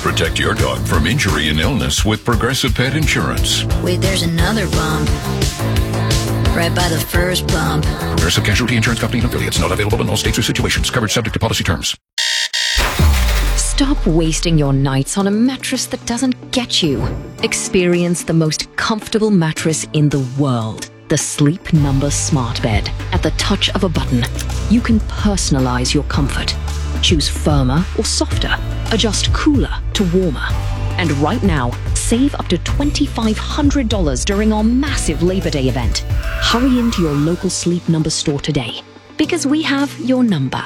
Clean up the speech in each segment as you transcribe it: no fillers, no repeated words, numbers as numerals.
Protect your dog from injury and illness with Progressive Pet Insurance. Wait, there's another bump. Right by the first bump. Progressive Casualty Insurance Company and affiliates. Not available in all states or situations. Coverage subject to policy terms. Stop wasting your nights on a mattress that doesn't get you. Experience the most comfortable mattress in the world. The Sleep Number Smart Bed. At the touch of a button, you can personalize your comfort. Choose firmer or softer. Adjust cooler to warmer. And right now, save up to $2,500 during our massive Labor Day event. Hurry into your local Sleep Number store today, because we have your number.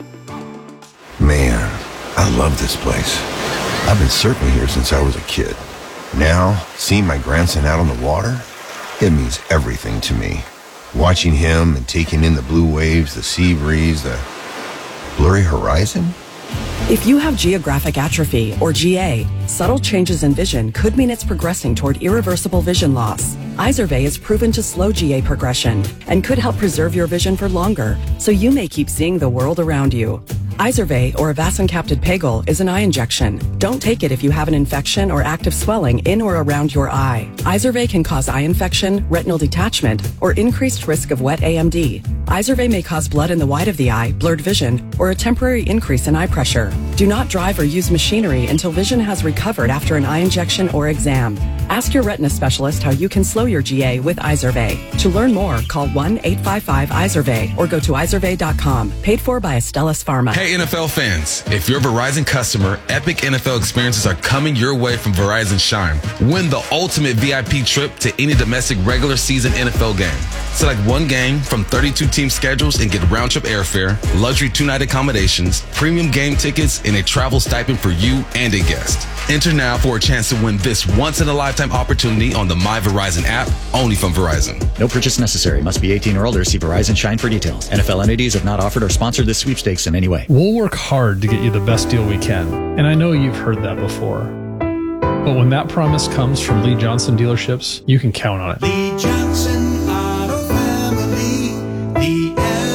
Man, I love this place. I've been surfing here since I was a kid. Now, seeing my grandson out on the water, it means everything to me. Watching him and taking in the blue waves, the sea breeze, the blurry horizon. If you have geographic atrophy, or GA, subtle changes in vision could mean it's progressing toward irreversible vision loss. Izervay is proven to slow GA progression and could help preserve your vision for longer, so you may keep seeing the world around you. Izervay, or avacincaptad pegol, is an eye injection. Don't take it if you have an infection or active swelling in or around your eye. Izervay can cause eye infection, retinal detachment, or increased risk of wet AMD. Izervay may cause blood in the white of the eye, blurred vision, or a temporary increase in eye pressure. Do not drive or use machinery until vision has recovered after an eye injection or exam. Ask your retina specialist how you can slow your GA with Izervay. To learn more, call 1-855-IZERVAY or go to izervay.com. Paid for by Astellas Pharma. Hey NFL fans, if you're a Verizon customer, epic NFL experiences are coming your way from Verizon Shine. Win the ultimate VIP trip to any domestic regular season NFL game. Select one game from 32-team schedules and get round-trip airfare, luxury two-night accommodations, premium game tickets, and a travel stipend for you and a guest. Enter now for a chance to win this once-in-a-lifetime opportunity on the My Verizon app, only from Verizon. No purchase necessary. Must be 18 or older. See Verizon Shine for details. NFL entities have not offered or sponsored this sweepstakes in any way. We'll work hard to get you the best deal we can. And I know you've heard that before. But when that promise comes from Lee Johnson dealerships, you can count on it. Lee Johnson Auto Family, the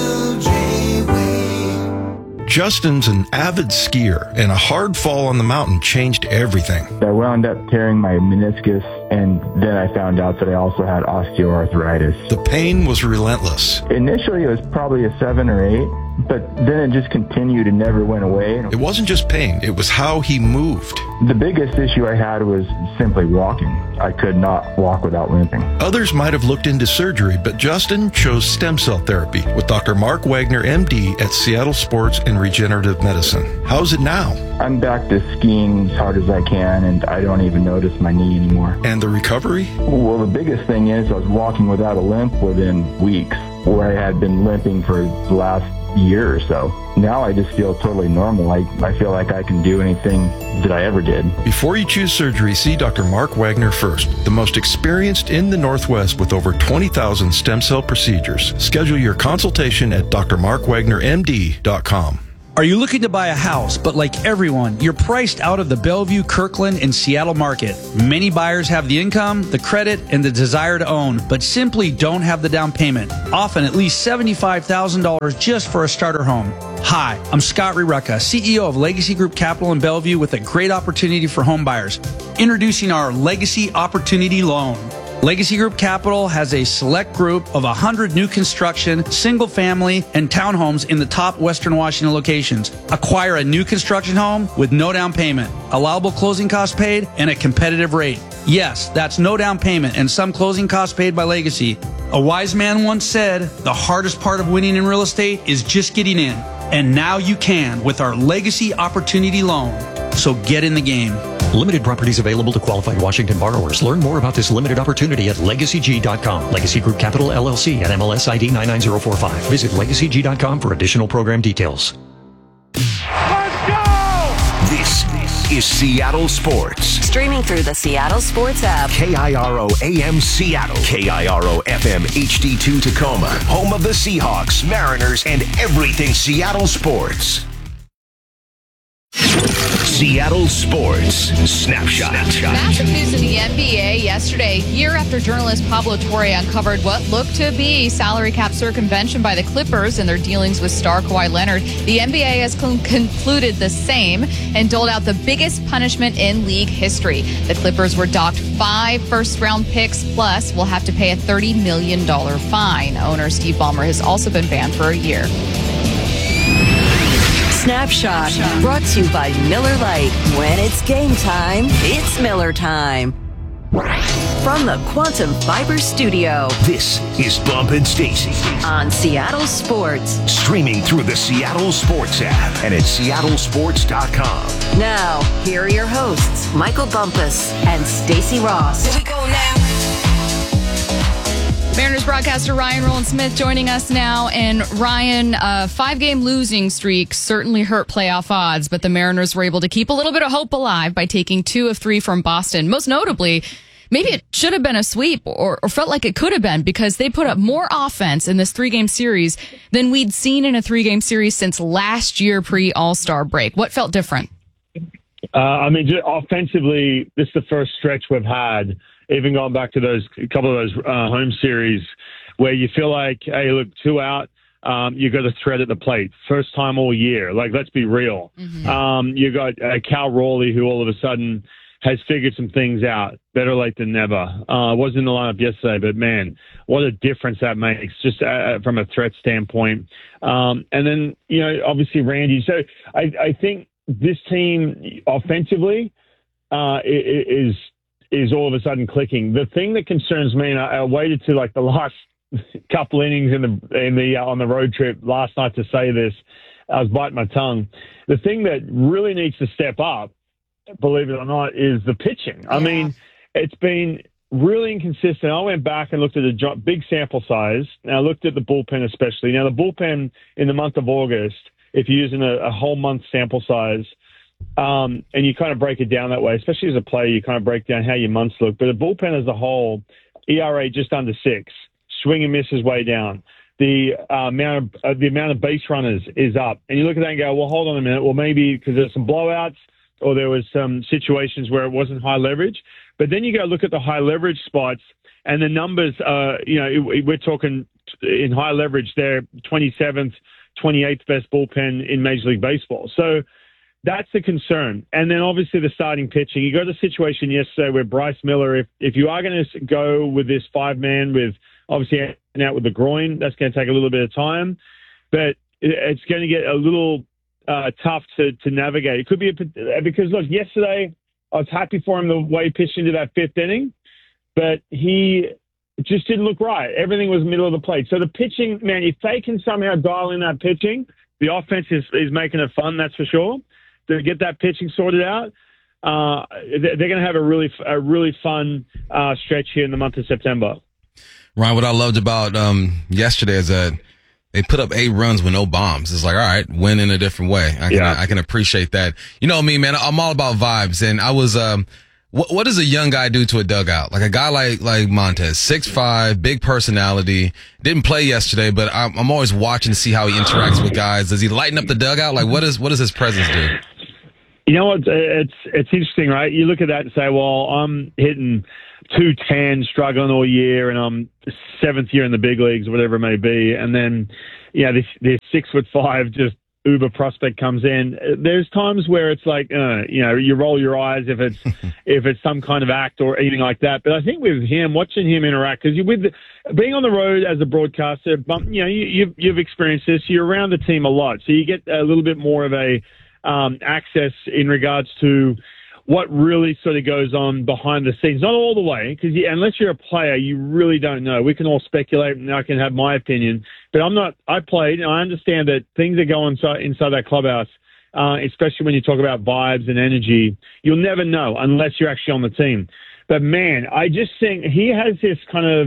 LJ way. Justin's an avid skier, and a hard fall on the mountain changed everything. I wound up tearing my meniscus, and then I found out that I also had osteoarthritis. The pain was relentless. Initially, it was probably a 7 or 8. But then it just continued and never went away. It wasn't just pain, it was how he moved. The biggest issue I had was simply walking. I could not walk without limping. Others might have looked into surgery, but Justin chose stem cell therapy with Dr. Mark Wagner, MD, at Seattle Sports and Regenerative Medicine. How's it now? I'm back to skiing as hard as I can, and I don't even notice my knee anymore. And the recovery? Well, the biggest thing is I was walking without a limp within weeks, where I had been limping for the last year or so. Now I just feel totally normal. I feel like I can do anything that I ever did. Before you choose surgery, see Dr. Mark Wagner first, the most experienced in the Northwest with over 20,000 stem cell procedures. Schedule your consultation at drmarkwagnermd.com. Are you looking to buy a house, but like everyone, you're priced out of the Bellevue, Kirkland, and Seattle market? Many buyers have the income, the credit, and the desire to own, but simply don't have the down payment, often at least $75,000 just for a starter home. Hi, I'm Scott Rirucka, CEO of Legacy Group Capital in Bellevue, with a great opportunity for home buyers. Introducing our Legacy Opportunity Loan. Legacy Group Capital has a select group of 100 new construction, single family, and townhomes in the top Western Washington locations. Acquire a new construction home with no down payment, allowable closing costs paid, and a competitive rate. Yes, that's no down payment and some closing costs paid by Legacy. A wise man once said, the hardest part of winning in real estate is just getting in. And now you can with our Legacy Opportunity Loan. So get in the game. Limited properties available to qualified Washington borrowers. Learn more about this limited opportunity at LegacyG.com. Legacy Group Capital LLC at MLS ID 99045. Visit LegacyG.com for additional program details. Let's go! This is Seattle Sports. Streaming through the Seattle Sports app. KIRO AM Seattle. KIRO FM HD2 Tacoma. Home of the Seahawks, Mariners, and everything Seattle sports. Seattle Sports Snapshot. Massive news in the NBA yesterday. Year after journalist Pablo Torre uncovered what looked to be salary cap circumvention by the Clippers and their dealings with star Kawhi Leonard, the NBA has concluded the same and doled out the biggest punishment in league history. The Clippers were docked 5 first-round picks, plus will have to pay a $30 million fine. Owner Steve Ballmer has also been banned for a year. Snapshot, brought to you by Miller Lite. When it's game time, it's Miller time. From the Quantum Fiber Studio, this is Bump and Stacy on Seattle Sports. Streaming through the Seattle Sports app and at seattlesports.com. Now, here are your hosts, Michael Bumpus and Stacy Ross. Here we go now. Mariners broadcaster Ryan Rowland-Smith joining us now. And Ryan, a 5-game losing streak certainly hurt playoff odds, but the Mariners were able to keep a little bit of hope alive by taking 2 of 3 from Boston. Most notably, maybe it should have been a sweep or felt like it could have been, because they put up more offense in this 3-game series than we'd seen in a 3-game series since last year pre-All-Star break. What felt different? Just offensively, this is the first stretch we've had, even going back to a couple of those home series, where you feel like, hey, look, 2 out, you got a threat at the plate. First time all year. Like, let's be real. Mm-hmm. You got Cal Raleigh, who all of a sudden has figured some things out. Better late than never. Wasn't in the lineup yesterday, but man, what a difference that makes, just from a threat standpoint. And then, obviously Randy. So I think this team offensively is all of a sudden clicking. The thing that concerns me, and I waited to like the last couple innings on the road trip last night to say this. I was biting my tongue. The thing that really needs to step up, believe it or not, is the pitching. Yeah. I mean, it's been really inconsistent. I went back and looked at a big sample size, and I looked at the bullpen especially. Now, the bullpen in the month of August, if you're using a whole month sample size, and you kind of break it down that way, especially as a player, you kind of break down how your months look. But the bullpen as a whole, ERA just under 6, swing and miss is way down. The amount of base runners is up. And you look at that and go, well, hold on a minute. Well, maybe because there's some blowouts or there was some situations where it wasn't high leverage. But then you go look at the high leverage spots and the numbers, we're talking in high leverage, they're 27th, 28th best bullpen in Major League Baseball. So that's the concern. And then obviously the starting pitching. You got a situation yesterday where Bryce Miller, if you are going to go with this 5-man with obviously out with the groin, that's going to take a little bit of time. But it's going to get a little tough to navigate. It could be because, look, yesterday I was happy for him the way he pitched into that 5th inning, but he just didn't look right. Everything was middle of the plate. So the pitching, man, if they can somehow dial in that pitching, the offense is making it fun, that's for sure. To get that pitching sorted out, they're going to have a really fun stretch here in the month of September. Ryan, what I loved about yesterday is that they put up 8 runs with no bombs. It's like, all right, win in a different way. I can appreciate that. You know me, man. I'm all about vibes, and I was. What does a young guy do to a dugout? Like a guy like Montez, 6'5", big personality. Didn't play yesterday, but I'm always watching to see how he interacts with guys. Does he lighten up the dugout? Like what does his presence do? You know what? It's interesting, right? You look at that and say, well, I'm hitting 210, struggling all year, and I'm 7th year in the big leagues, whatever it may be. And then, this 6'5" just uber prospect comes in. There's times where it's like, you roll your eyes if it's some kind of act or anything like that. But I think with him, watching him interact, because being on the road as a broadcaster, you've experienced this. You're around the team a lot, so you get a little bit more of a access in regards to what really sort of goes on behind the scenes. Not all the way, because unless you're a player, you really don't know. We can all speculate, and I can have my opinion, but I played, and I understand that things that go on inside that clubhouse, especially when you talk about vibes and energy, you'll never know unless you're actually on the team. But man, I just think he has this kind of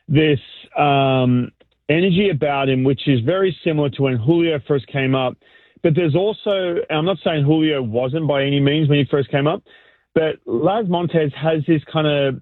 energy about him, which is very similar to when Julio first came up. But there's also, and I'm not saying Julio wasn't by any means when he first came up, but Laz Montez has this kind of,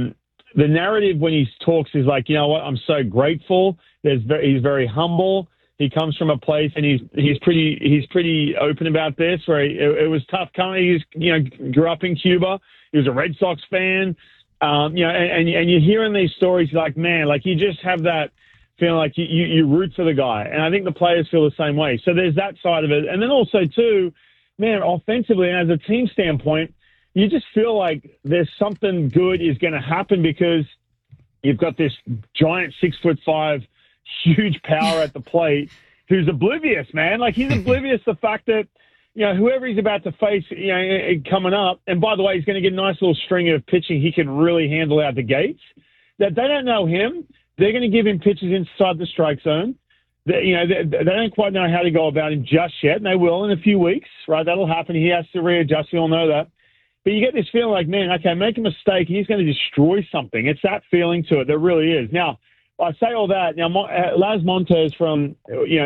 the narrative when he talks is like, you know what, I'm so grateful. He's very humble. He comes from a place, and he's pretty open about this. Where it was tough coming. He grew up in Cuba. He was a Red Sox fan. And you're hearing these stories like, man, like you just have that feeling like you root for the guy. And I think the players feel the same way. So there's that side of it. And then also, too, man, offensively and as a team standpoint, you just feel like there's something good is going to happen because you've got this giant 6'5", huge power at the plate who's oblivious, man. Like he's oblivious to the fact that, whoever he's about to face, coming up, and by the way, he's going to get a nice little string of pitching he can really handle out the gates, that they don't know him. They're going to give him pitches inside the strike zone. They don't quite know how to go about him just yet, and they will in a few weeks, right? That'll happen. He has to readjust. We all know that. But you get this feeling like, man, okay, make a mistake, and he's going to destroy something. It's that feeling to it. There really is. Now, I say all that. Now, Laz Montes from,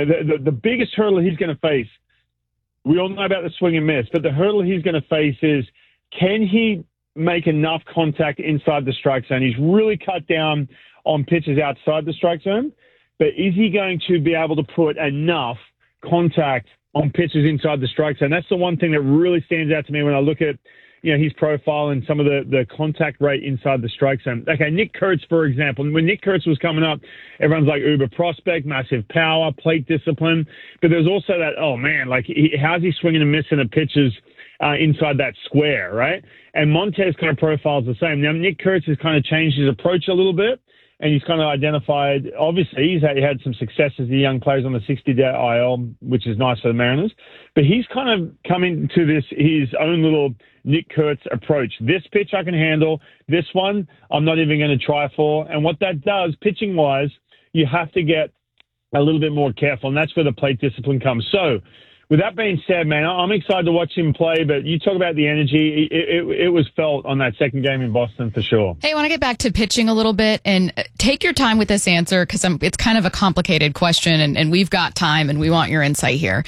the biggest hurdle he's going to face, we all know about the swing and miss, but the hurdle he's going to face is, can he make enough contact inside the strike zone? He's really cut down on pitches outside the strike zone, but is he going to be able to put enough contact on pitches inside the strike zone? That's the one thing that really stands out to me when I look at, his profile and some of the contact rate inside the strike zone. Okay, Nick Kurtz, for example. When Nick Kurtz was coming up, everyone's like uber prospect, massive power, plate discipline. But there's also that, oh, man, like how's he swinging and missing the pitches inside that square, right? And Montez kind of profiles the same. Now, Nick Kurtz has kind of changed his approach a little bit, and he's kind of identified, obviously, he had some success as the young players on the 60-day IL, which is nice for the Mariners. But he's kind of coming to his own little Nick Kurtz approach. This pitch I can handle. This one I'm not even going to try for. And what that does, pitching-wise, you have to get a little bit more careful, and that's where the plate discipline comes. So, with that being said, man, I'm excited to watch him play, but you talk about the energy. It was felt on that second game in Boston for sure. Hey, I want to get back to pitching a little bit and take your time with this answer because it's kind of a complicated question, and we've got time, and we want your insight here.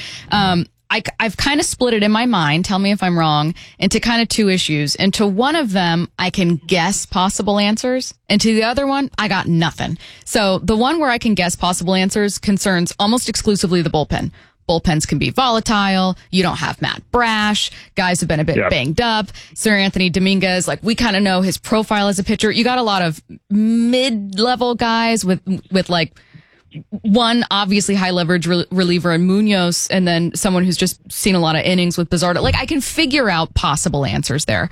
I've kind of split it in my mind, tell me if I'm wrong, into kind of two issues. And to one of them, I can guess possible answers. And to the other one, I got nothing. So the one where I can guess possible answers concerns almost exclusively the bullpen. Bullpens can be volatile. You don't have Matt Brash. Guys have been a bit banged up. Sir Anthony Dominguez, like we kind of know his profile as a pitcher. You got a lot of mid-level guys with like one obviously high leverage reliever in Munoz, and then someone who's just seen a lot of innings with Bizardo. Like I can figure out possible answers there,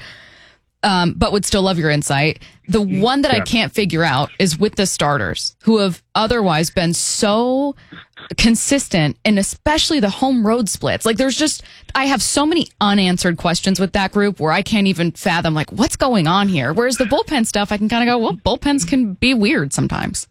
but would still love your insight. The one that I can't figure out is with the starters who have otherwise been so consistent, and especially the home road splits. Like I have so many unanswered questions with that group where I can't even fathom like what's going on here. Whereas the bullpen stuff, I can kind of go, well, bullpens can be weird sometimes.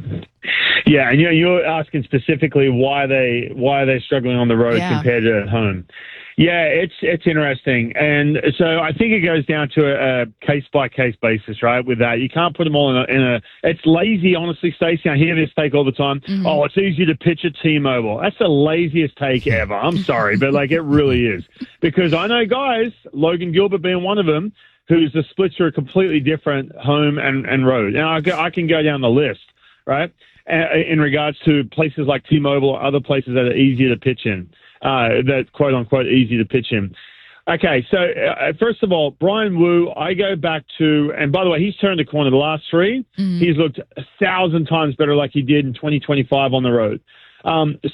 Yeah, and you're asking specifically why are they struggling on the road compared to at home. Yeah, it's interesting, and so I think it goes down to a case by case basis, right? With that, you can't put them all in a. It's lazy, honestly, Stacey. I hear this take all the time. Mm-hmm. Oh, it's easy to pitch at T-Mobile. That's the laziest take ever. I'm sorry, but like it really is, because I know guys, Logan Gilbert being one of them, whose the splits are completely different, home and road. Now I can go down the list, right? In regards to places like T-Mobile or other places that are easier to pitch in, that quote-unquote easy to pitch in. Okay, so first of all, Brian Wu, I go back to, and by the way, he's turned the corner the last three. Mm-hmm. He's looked 1,000 times better like he did in 2025 on the road.